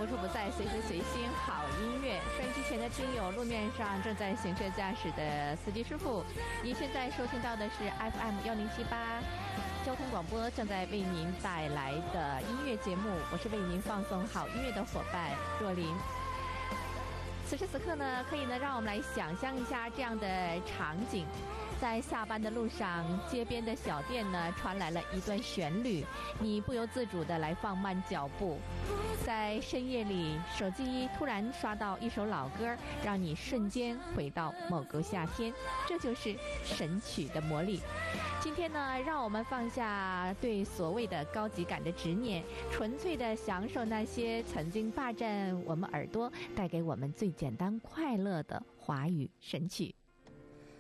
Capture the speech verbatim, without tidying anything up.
无处不在，随时随心好音乐。收音机前的听友，路面上正在行车驾驶的司机师傅，您现在收听到的是 F M 一零七八交通广播正在为您带来的音乐节目，我是为您放送好音乐的伙伴若琳。此时此刻呢，可以呢让我们来想象一下这样的场景。在下班的路上，街边的小店呢传来了一段旋律，你不由自主地来放慢脚步。在深夜里，手机突然刷到一首老歌，让你瞬间回到某个夏天，这就是神曲的魔力。今天呢，让我们放下对所谓的高级感的执念，纯粹的享受那些曾经霸占我们耳朵，带给我们最简单快乐的华语神曲。